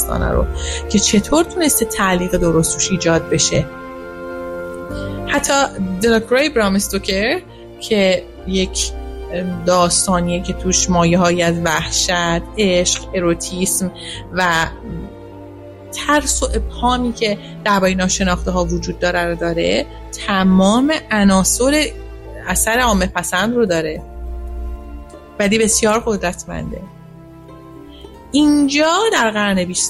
داستانه رو که چطور تونسته تعلیق درست توش ایجاد بشه. حتی دلاکروی برام استوکر که یک داستانیه که توش مایه‌هایی از وحشت، عشق، اروتیسم و ترس و ابهامی که درباره ناشناخته ها وجود داره تمام عناصر اثر عامه پسند رو داره. ولی بسیار قدرتمنده. اینجا در قرن 20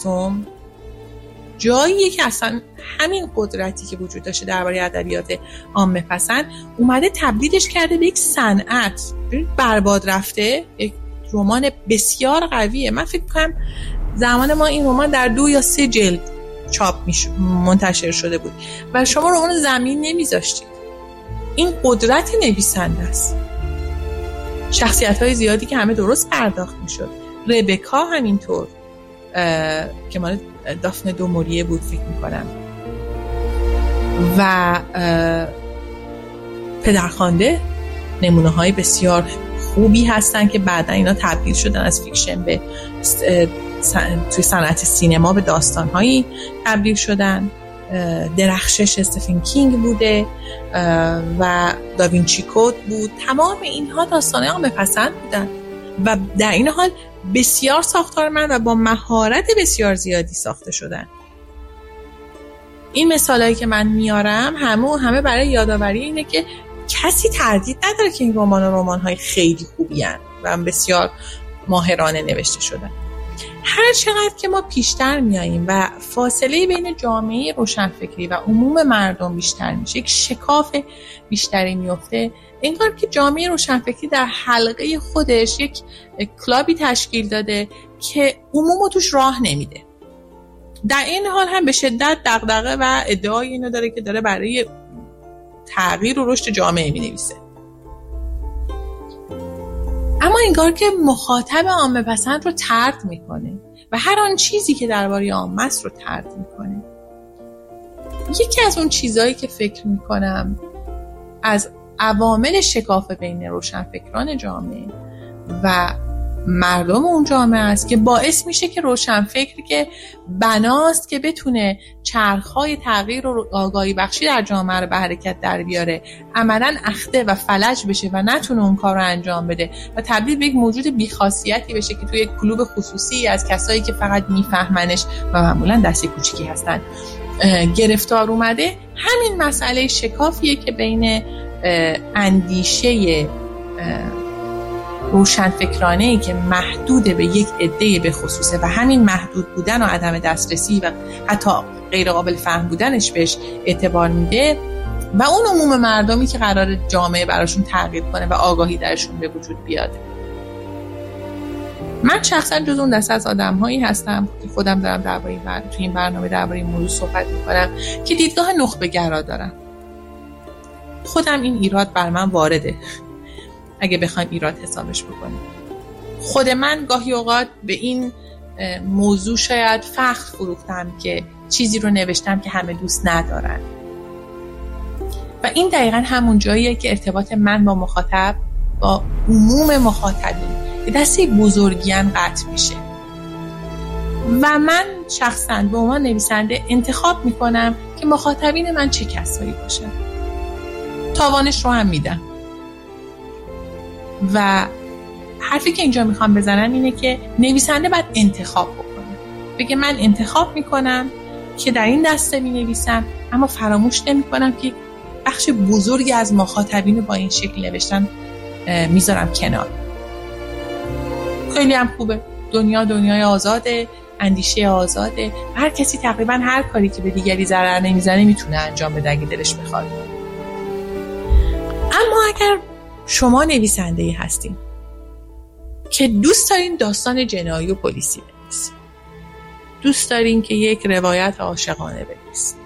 جاییه که اصلا همین قدرتی که وجود داشته درباره ادبیات عامه پسند اومده تبدیلش کرده به یک صنعت. برباد رفته، یک رمان بسیار قویه. من فکر کنم زمان ما این رمان در 2 یا 3 جلد منتشر شده بود و شما رمان زمین نمیذاشتید. این قدرت نویسنده است. شخصیت‌های زیادی که همه درست پرداخت میشد. ربکا همینطور که مال دافن دو موریه بود فکر میکنم و پدرخوانده نمونه های بسیار خوبی هستن که بعدا اینا تبدیل شدن از فیکشن به توی صنعت سینما به داستان‌هایی تبدیل شدن. درخشش استفن کینگ بوده و داوینچی کد بود. تمام اینها داستان‌های عامه پسند بودن و در این حال بسیار ساختارمند و با مهارت بسیار زیادی ساخته شدن. این مثالایی که من میارم همه برای یادآوری اینه که کسی تردید نداره که این رمان‌های خیلی خوبی هستند و بسیار ماهرانه نوشته شدن. هر چقدر که ما پیشتر میاییم و فاصله بین جامعه روشنفکری و عموم مردم بیشتر میشه، یک شکاف بیشتری میفته، انگار که جامعه روشنفکری در حلقه خودش یک کلابی تشکیل داده که عمومو توش راه نمیده. در این حال هم به شدت دغدغه و ادعای اینو داره که داره برای تغییر و رشد جامعه مینویسه. اما انگار که مخاطب عامه پسند رو طرد میکنه و هر آن چیزی که درباره عامه است رو طرد میکنه. یکی از اون چیزایی که فکر میکنم از عوامل شکاف بین روشنفکران جامعه و مردم اون جامعه است که باعث میشه که روشنفکری که بناست که بتونه چرخهای تغییر و آگاهی بخشی در جامعه رو به حرکت در بیاره، عملاً اخته و فلج بشه و نتونه اون کار رو انجام بده و تبدیل به یک موجود بی‌خاصیتی بشه که توی یک کلوب خصوصی از کسایی که فقط میفهمنش و معمولاً دسته کوچیکی هستن گرفتار اومده. همین مسئله شکافیه که بین اندیشه روشنفکرانه‌ای که محدود به یک عده به خصوصه و همین محدود بودن و عدم دسترسی و حتی غیر قابل فهم بودنش بهش اعتبار میده و اون عموم مردمی که قرار جامعه براشون تغییر کنه و آگاهی درشون به وجود بیاد. من شخصا جز اون دسته از آدم‌هایی هستم که خودم دارم توی این برنامه درباره این موضوع صحبت می‌کنم که دیدگاه نخبه‌گرا دارم. خودم این ایراد بر من وارده اگه بخوایم ایراد حسابش بکنیم. خود من گاهی اوقات به این موضوع شاید فخر فروختم که چیزی رو نوشتم که همه دوست ندارن و این دقیقاً همون جاییه که ارتباط من با مخاطب، با عموم مخاطبین دسته بزرگیان قطع میشه و من شخصاً به عنوان نویسنده انتخاب میکنم که مخاطبین من چه کسایی باشن. تاوانش رو هم میدم و حرفی که اینجا میخوام بزنم اینه که نویسنده باید انتخاب بکنه، بگه من انتخاب میکنم که در این دسته مینویسم اما فراموش نمیکنم که بخش بزرگی از مخاطبین با این شکل نوشتن میذارم کنار. خیلی هم خوبه، دنیای آزاده، اندیشه آزاده، هر کسی تقریبا هر کاری که به دیگری ضرر نمیزنه میتونه انجام بده اگه دلش بخواد. اما اگر شما نویسنده‌ای هستین که دوست دارین داستان جنایی و پلیسی بنویسین، دوست دارین که یک روایت عاشقانه بنویسین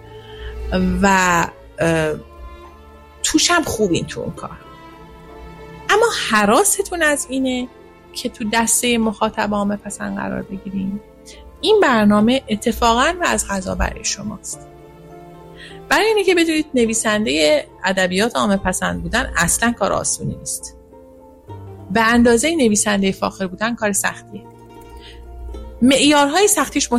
و توش هم خوبین تو اون کار، اما هراستون از اینه که تو دسته مخاطب عامه پسند قرار بگیرین، این برنامه اتفاقاً و از قضا برای شماست. برای اینه که بدونید نویسنده ادبیات عامه پسند بودن اصلا کار آسونی نیست. به اندازه نویسنده فاخر بودن کار سختیه. معیارهای سختیش